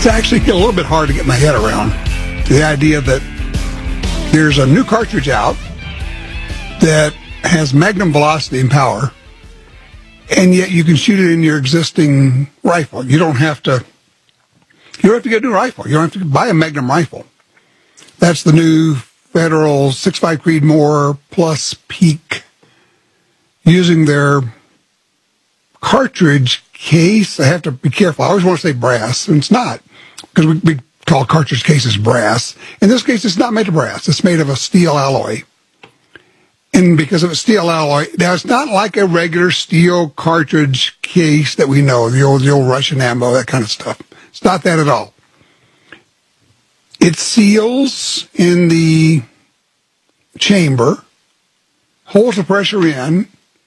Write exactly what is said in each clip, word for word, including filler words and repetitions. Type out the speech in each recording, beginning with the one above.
It's actually a little bit hard to get my head around the idea that there's a new cartridge out that has magnum velocity and power, and yet you can shoot it in your existing rifle. You don't have to you don't have to get a new rifle. You don't have to buy a Magnum rifle. That's the new Federal six point five Creedmoor Plus Peak, using their cartridge case. I have to be careful. I always want to say brass, and it's not, because we, we call cartridge cases brass. In this case, it's not made of brass. It's made of a steel alloy. And because of a steel alloy, now it's not like a regular steel cartridge case that we know, the old, the old Russian ammo, that kind of stuff. It's not that at all. It seals in the chamber, holds the pressure in,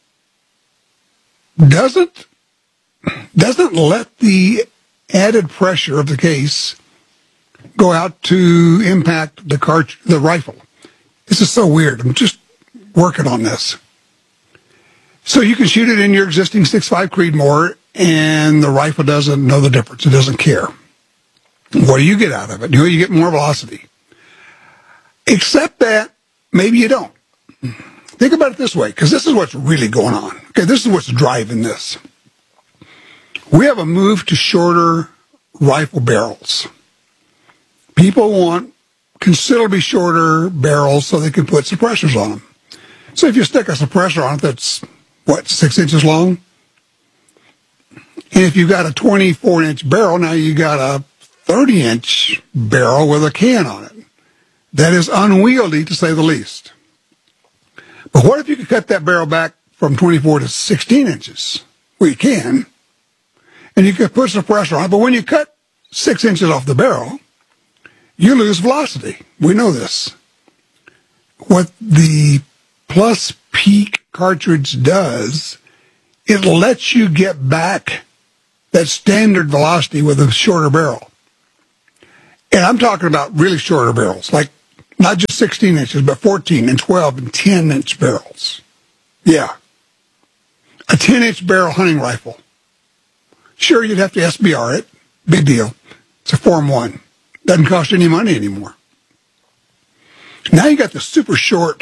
doesn't doesn't let the added pressure of the case go out to impact the cart the rifle. This is so weird. I'm just working on this. So you can shoot it in your existing six point five Creedmoor, and the rifle doesn't know the difference. It doesn't care. What do you get out of it? You get more velocity. Except that maybe you don't. Think about it this way, because this is what's really going on. Okay, this is what's driving this. We have a move to shorter rifle barrels. People want considerably shorter barrels so they can put suppressors on them. So if you stick a suppressor on it that's, what, six inches long? And if you've got a twenty-four inch barrel, now you got a thirty inch barrel with a can on it. That is unwieldy, to say the least. But what if you could cut that barrel back from twenty-four to sixteen inches? Well, you can. And you could put suppressor on it. But when you cut six inches off the barrel, you lose velocity. We know this. What the Plus Peak cartridge does, it lets you get back that standard velocity with a shorter barrel. And I'm talking about really shorter barrels, like not just sixteen inches, but fourteen and twelve and ten inch barrels. Yeah. A ten inch barrel hunting rifle. Sure, you'd have to S B R it. Big deal. It's a Form one. Doesn't cost any money anymore. Now you got the super short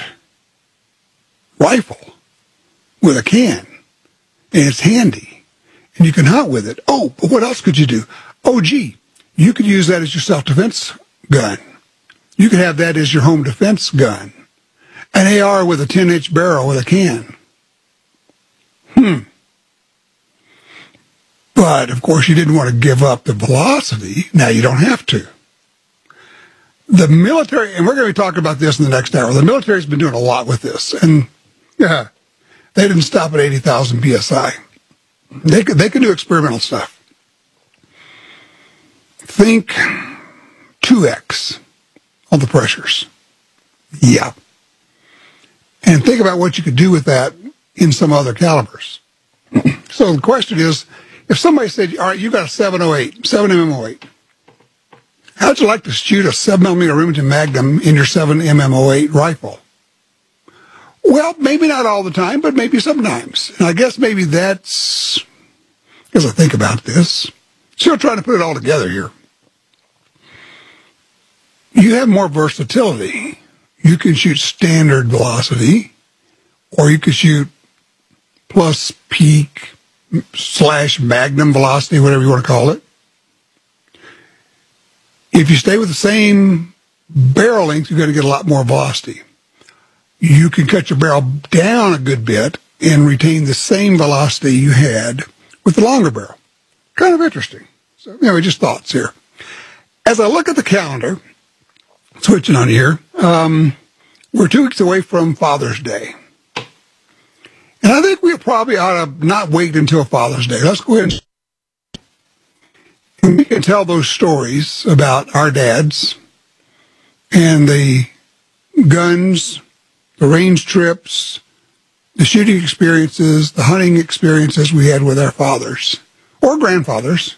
rifle with a can, and it's handy, and you can hunt with it. Oh, but what else could you do? Oh, gee, you could use that as your self-defense gun. You could have that as your home defense gun. An A R with a ten inch barrel with a can. Hmm. But, of course, you didn't want to give up the velocity. Now you don't have to. The military, and we're going to be talking about this in the next hour, the military's been doing a lot with this. And, yeah, they didn't stop at eighty thousand P S I. They could, they can do experimental stuff. Think two X on the pressures. Yeah. And think about what you could do with that in some other calibers. So the question is, if somebody said, all right, you got a seven oh eight, seven M M oh eight, how'd you like to shoot a seven millimeter Remington Magnum in your seven M M oh eight rifle? Well, maybe not all the time, but maybe sometimes. And I guess maybe that's, as I think about this, still trying to put it all together here. You have more versatility. You can shoot standard velocity, or you could shoot Plus Peak slash Magnum velocity, whatever you want to call it. If you stay with the same barrel length, you're going to get a lot more velocity. You can cut your barrel down a good bit and retain the same velocity you had with the longer barrel. Kind of interesting. So, anyway, just thoughts here. As I look at the calendar, switching on here, um, we're two weeks away from Father's Day. And I think we probably ought to not wait until Father's Day. Let's go ahead and we can tell those stories about our dads and the guns, the range trips, the shooting experiences, the hunting experiences we had with our fathers or grandfathers.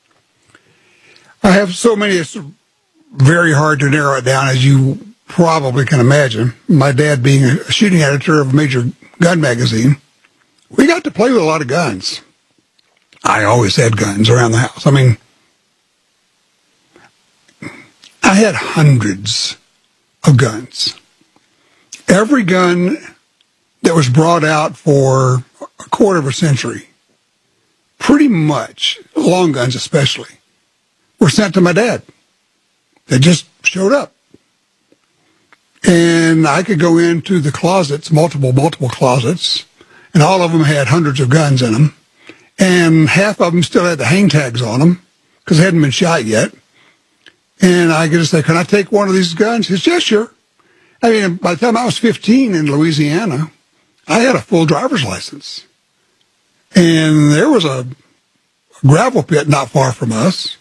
I have so many, it's very hard to narrow it down, as you probably can imagine. My dad being a shooting editor of a major gun magazine, we got to play with a lot of guns. I always had guns around the house. I mean, I had hundreds of guns. Every gun that was brought out for a quarter of a century, pretty much, long guns especially, were sent to my dad. They just showed up. And I could go into the closets, multiple, multiple closets, and all of them had hundreds of guns in them. And half of them still had the hang tags on them because they hadn't been shot yet. And I could just say, can I take one of these guns? He says, yes, sure. I mean, by the time I was fifteen in Louisiana, I had a full driver's license. And there was a gravel pit not far from us.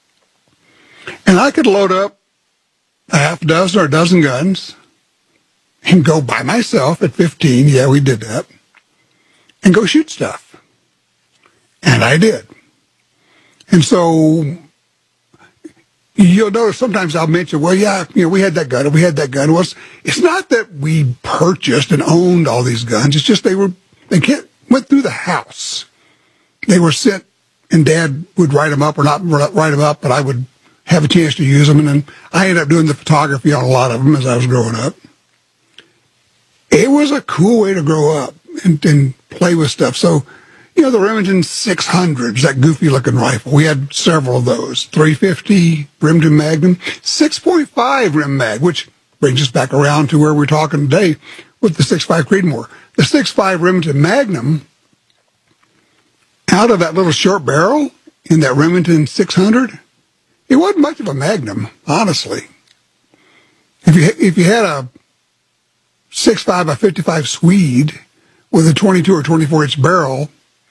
And I could load up a half a dozen or a dozen guns and go by myself at fifteen. Yeah, we did that. And go shoot stuff. And I did. And so you'll notice sometimes I'll mention, well, yeah, you know, we had that gun, and we had that gun. Well, it's, it's not that we purchased and owned all these guns. It's just they were, they can't, went through the house. They were sent, and Dad would write them up or not write them up, but I would have a chance to use them. And then I ended up doing the photography on a lot of them as I was growing up. It was a cool way to grow up and, and play with stuff. So, you know, the Remington six hundreds, that goofy-looking rifle, we had several of those. three fifty Remington Magnum, six point five Rem Mag, which brings us back around to where we're talking today with the six point five Creedmoor. The six point five Remington Magnum, out of that little short barrel in that Remington six hundred, it wasn't much of a Magnum, honestly. If you if you had a six point five by fifty-five Swede with a twenty-two or twenty-four inch barrel,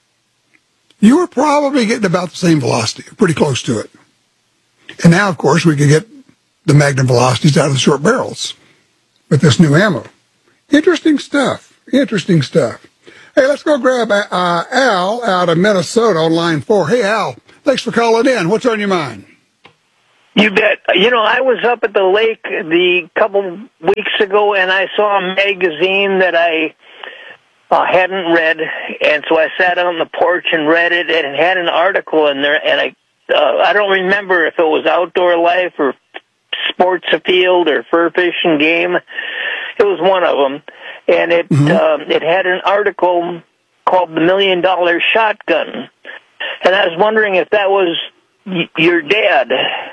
you were probably getting about the same velocity, pretty close to it. And now, of course, we can get the Magnum velocities out of the short barrels with this new ammo. Interesting stuff. Interesting stuff. Hey, let's go grab uh, Al out of Minnesota on line four. Hey, Al, thanks for calling in. What's on your mind? You bet. You know, I was up at the lake the couple weeks ago, and I saw a magazine that I uh, hadn't read, and so I sat on the porch and read it, and it had an article in there, and I uh, I don't remember if it was Outdoor Life or Sports Afield or Fur Fish and Game. It was one of them, and it mm-hmm. uh, it had an article called "The Million Dollar Shotgun," and I was wondering if that was y- your dad.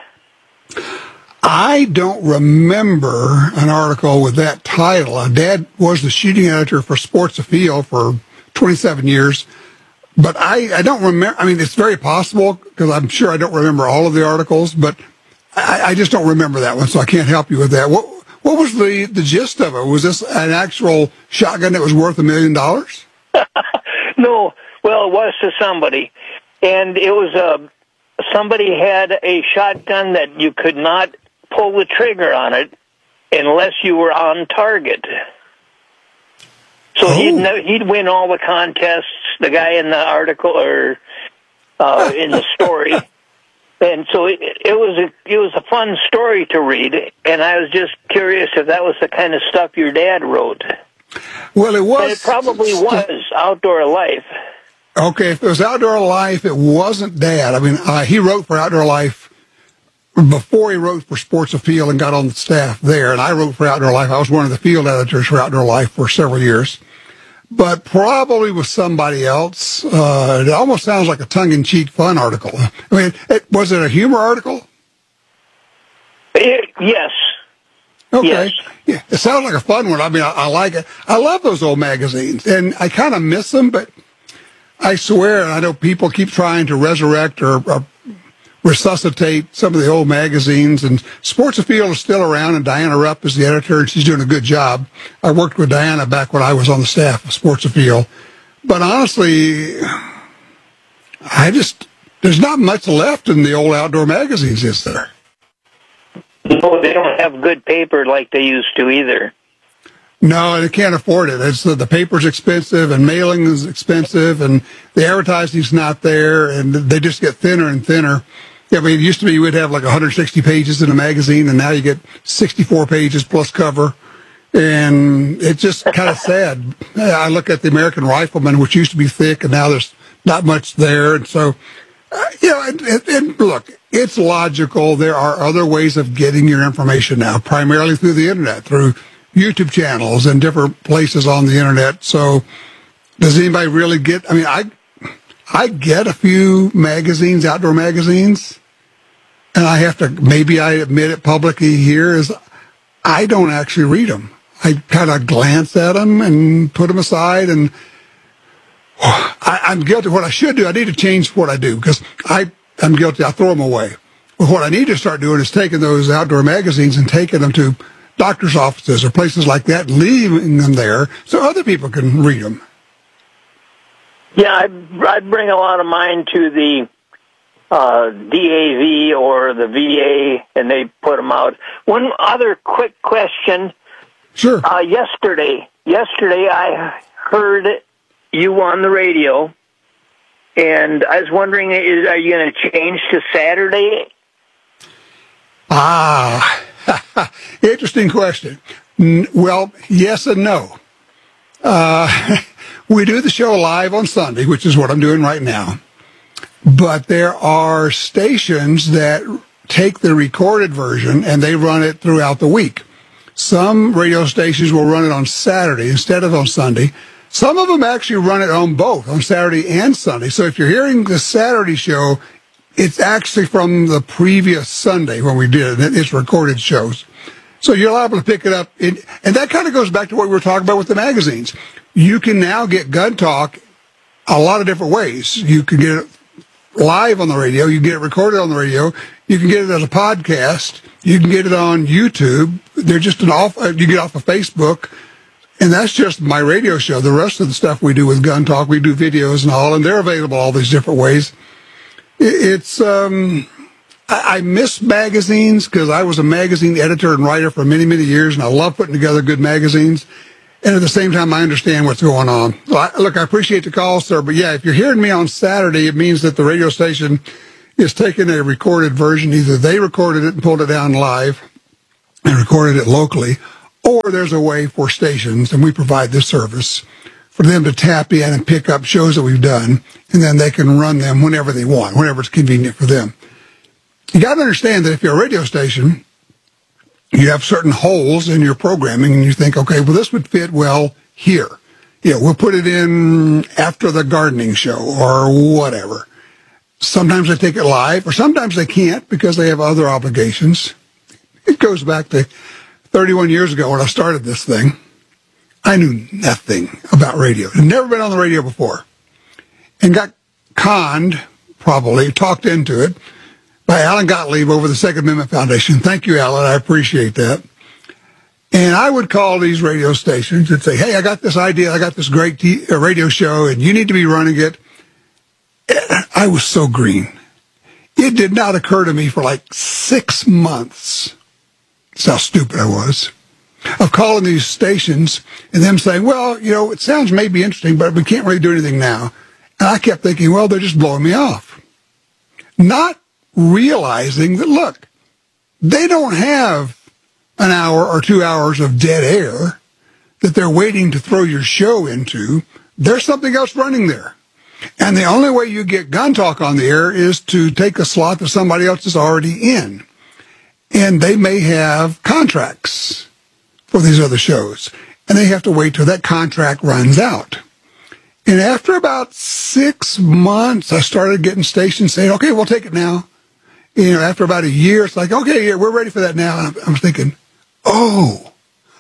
I don't remember an article with that title. Uh, Dad was the shooting editor for Sports Afield for twenty-seven years, but I, I don't remember. I mean, it's very possible because I'm sure I don't remember all of the articles, but I, I just don't remember that one, so I can't help you with that. What what was the, the gist of it? Was this an actual shotgun that was worth a million dollars? No, well, it was to somebody, and it was a. Somebody had a shotgun that you could not pull the trigger on it unless you were on target. So oh. he'd know, he'd win all the contests. The guy in the article or uh, in the story, and so it, it was a it was a fun story to read. And I was just curious if that was the kind of stuff your dad wrote. Well, it was. But it probably was Outdoor Life. Okay, if it was Outdoor Life, it wasn't Dad. I mean, uh, he wrote for Outdoor Life before he wrote for Sports Afield and got on the staff there, and I wrote for Outdoor Life. I was one of the field editors for Outdoor Life for several years, but probably with somebody else. Uh, it almost sounds like a tongue-in-cheek fun article. I mean, it, was it a humor article? It, yes. Okay. Yes. Yeah, it sounds like a fun one. I mean, I, I like it. I love those old magazines, and I kind of miss them, but I swear, I know people keep trying to resurrect or, or resuscitate some of the old magazines, and Sports Afield is still around, and Diana Rupp is the editor, and she's doing a good job. I worked with Diana back when I was on the staff of Sports Afield. But honestly, I just, there's not much left in the old outdoor magazines, is there? No, they don't have good paper like they used to either. No, they can't afford it. It's the, the paper's expensive, and mailing is expensive, and the advertising's not there, and they just get thinner and thinner. Yeah, I mean, it used to be you would have like one hundred sixty pages in a magazine, and now you get sixty-four pages plus cover, and it's just kind of sad. I look at the American Rifleman, which used to be thick, and now there's not much there, and so Uh, you know, and, and, and look, it's logical. There are other ways of getting your information now, primarily through the internet, through YouTube channels and different places on the internet. So does anybody really get, I mean, I, I get a few magazines, outdoor magazines, and I have to, maybe I admit it publicly here, is I don't actually read them. I kind of glance at them and put them aside, and I, I'm guilty. What I should do, I need to change what I do, because I, I'm guilty. I throw them away. Well, what I need to start doing is taking those outdoor magazines and taking them to doctor's offices or places like that, and leaving them there so other people can read them. Yeah, I I bring a lot of mine to the uh, D A V or the V A, and they put them out. One other quick question. Sure. Uh, yesterday, yesterday I heard you on the radio, and I was wondering, is, are you going to change to Saturday? Ah, interesting question. Well, yes and no. Uh, we do the show live on Sunday, which is what I'm doing right now. But there are stations that take the recorded version and they run it throughout the week. Some radio stations will run it on Saturday instead of on Sunday. Some of them actually run it on both, on Saturday and Sunday. So if you're hearing the Saturday show, it's actually from the previous Sunday when we did it. It's recorded shows. So you're liable to pick it up. In, and that kind of goes back to what we were talking about with the magazines. You can now get Gun Talk a lot of different ways. You can get it live on the radio. You can get it recorded on the radio. You can get it as a podcast. You can get it on YouTube. They're just an off, you get off of Facebook. And that's just my radio show. The rest of the stuff we do with Gun Talk, we do videos and all, and they're available all these different ways. It's, um, I, I miss magazines because I was a magazine editor and writer for many, many years, and I love putting together good magazines. And at the same time, I understand what's going on. So I, look, I appreciate the call, sir, but yeah, if you're hearing me on Saturday, it means that the radio station is taking a recorded version. Either they recorded it and pulled it down live and recorded it locally, or there's a way for stations, and we provide this service, for them to tap in and pick up shows that we've done, and then they can run them whenever they want, whenever it's convenient for them. You got to understand that if you're a radio station, you have certain holes in your programming, and you think, okay, well, this would fit well here. You know, we'll put it in after the gardening show or whatever. Sometimes they take it live, or sometimes they can't because they have other obligations. It goes back to thirty-one years ago when I started this thing. I knew nothing about radio. I'd never been on the radio before. And got conned, probably, talked into it, by Alan Gottlieb over the Second Amendment Foundation. Thank you, Alan. I appreciate that. And I would call these radio stations and say, hey, I got this idea. I got this great t- uh, radio show, and you need to be running it. I was so green. It did not occur to me for like six months. That's how stupid I was. Of calling these stations and them saying, well, you know, it sounds maybe interesting, but we can't really do anything now. And I kept thinking, well, they're just blowing me off. Not realizing that, look, they don't have an hour or two hours of dead air that they're waiting to throw your show into. There's something else running there. And the only way you get Gun Talk on the air is to take a slot that somebody else is already in. And they may have contracts for these other shows, and they have to wait till that contract runs out. And after about six months, I started getting stations saying, okay, we'll take it now. You know, after about a year, it's like, okay, yeah, we're ready for that now. And I'm, I'm thinking, oh,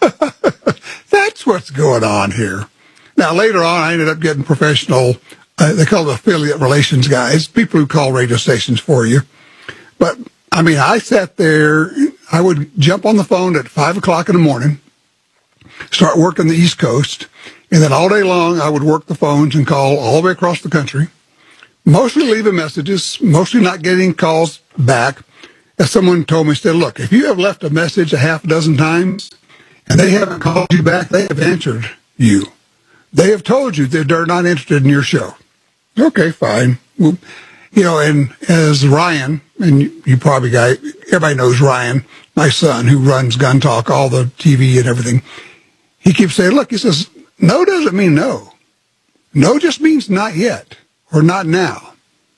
that's what's going on here. Now, later on, I ended up getting professional, uh, they call them affiliate relations guys, people who call radio stations for you. But, I mean, I sat there, I would jump on the phone at five o'clock in the morning, start working the East Coast, and then all day long, I would work the phones and call all the way across the country, mostly leaving messages, mostly not getting calls back. As someone told me, said, look, if you have left a message a half a dozen times and they haven't called you back, they have answered you. They have told you that they're not interested in your show. Okay, fine. Well, you know, and as Ryan, and you, you probably guy, everybody knows Ryan, my son, who runs Gun Talk, all the T V and everything. He keeps saying, look, he says, no doesn't mean no. No just means not yet or not now.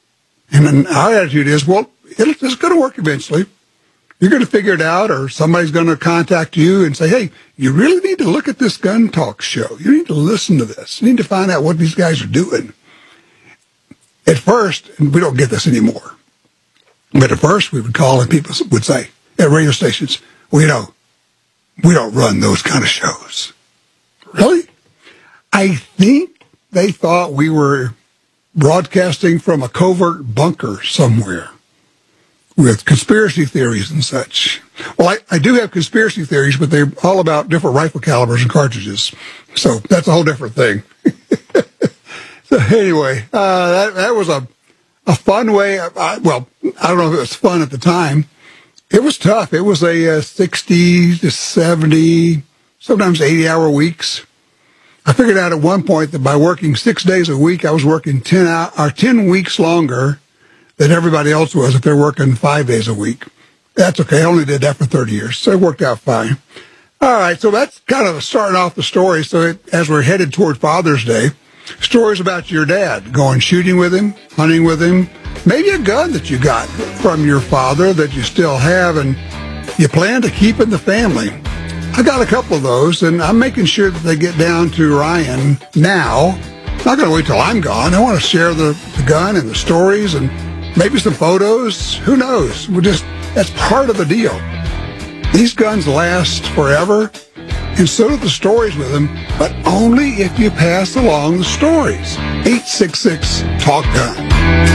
And then our attitude is, well, it's going to work eventually. You're going to figure it out, or somebody's going to contact you and say, hey, you really need to look at this gun talk show. You need to listen to this. You need to find out what these guys are doing. At first, and we don't get this anymore, but at first we would call and people would say at radio stations, well, you know, we don't run those kind of shows. Really? I think they thought we were broadcasting from a covert bunker somewhere with conspiracy theories and such. Well, I, I do have conspiracy theories, but they're all about different rifle calibers and cartridges. So that's a whole different thing. So anyway, uh, that, that was a, a fun way. Of, I, well, I don't know if it was fun at the time. It was tough. It was a, uh sixty to seventy, sometimes eighty hour weeks. I figured out at one point that by working six days a week, I was working ten hour, or ten weeks longer than everybody else was if they're working five days a week. That's okay. I only did that for thirty years, so it worked out fine. All right, so that's kind of starting off the story. So it, as we're headed toward Father's Day, stories about your dad, going shooting with him, hunting with him, maybe a gun that you got from your father that you still have and you plan to keep in the family. I got a couple of those, and I'm making sure that they get down to Ryan now. I'm not going to wait till I'm gone. I want to share the, the gun and the stories and maybe some photos. Who knows? We're just, that's part of the deal. These guns last forever, and so do the stories with them, but only if you pass along the stories. eight six six, talk gun.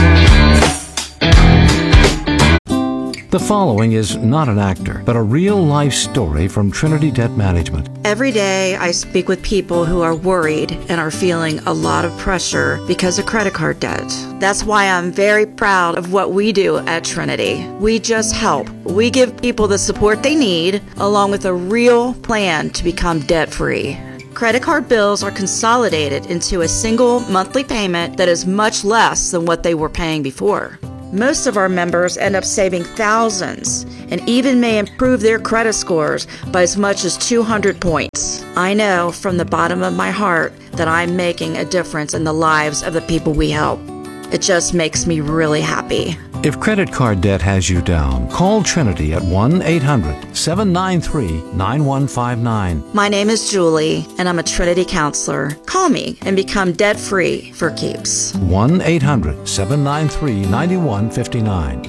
The following is not an actor, but a real-life story from Trinity Debt Management. Every day I speak with people who are worried and are feeling a lot of pressure because of credit card debt. That's why I'm very proud of what we do at Trinity. We just help. We give people the support they need, along with a real plan to become debt-free. Credit card bills are consolidated into a single monthly payment that is much less than what they were paying before. Most of our members end up saving thousands and even may improve their credit scores by as much as two hundred points. I know from the bottom of my heart that I'm making a difference in the lives of the people we help. It just makes me really happy. If credit card debt has you down, call Trinity at one eight hundred, seven nine three, nine one five nine. My name is Julie, and I'm a Trinity counselor. Call me and become debt-free for keeps. one eight hundred, seven nine three, nine one five nine.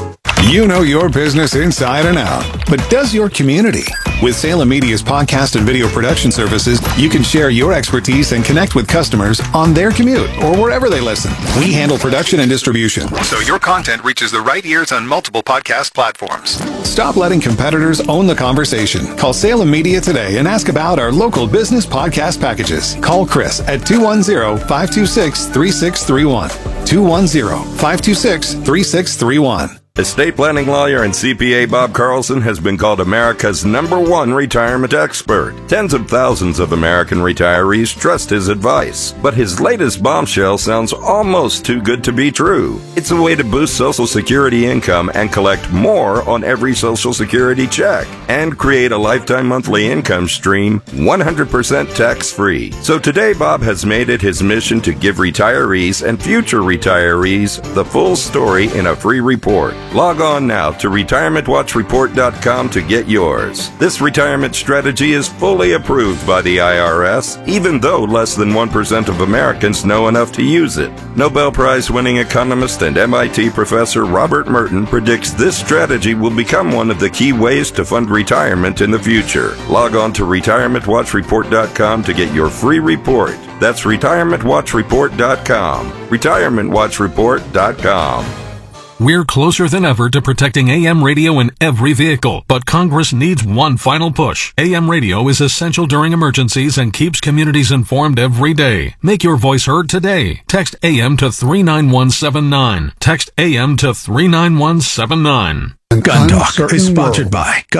You know your business inside and out, but does your community? With Salem Media's podcast and video production services, you can share your expertise and connect with customers on their commute or wherever they listen. We handle production and distribution, so your content reaches the right ears on multiple podcast platforms. Stop letting competitors own the conversation. Call Salem Media today and ask about our local business podcast packages. Call Chris at two one zero, five two six, three six three one. two one zero, five two six, three six three one. Estate planning lawyer and C P A Bob Carlson has been called America's number one retirement expert. Tens of thousands of American retirees trust his advice. But his latest bombshell sounds almost too good to be true. It's a way to boost Social Security income and collect more on every Social Security check and create a lifetime monthly income stream one hundred percent tax-free. So today, Bob has made it his mission to give retirees and future retirees the full story in a free report. Log on now to retirement watch report dot com to get yours. This retirement strategy is fully approved by the I R S, even though less than one percent of Americans know enough to use it. Nobel Prize-winning economist and M I T professor Robert Merton predicts this strategy will become one of the key ways to fund retirement in the future. Log on to retirement watch report dot com to get your free report. That's retirement watch report dot com. retirement watch report dot com. We're closer than ever to protecting A M radio in every vehicle, but Congress needs one final push. A M radio is essential during emergencies and keeps communities informed every day. Make your voice heard today. Text A M to three nine one seven nine. Text A M to three nine one seven nine. Gun Talk is sponsored by Gun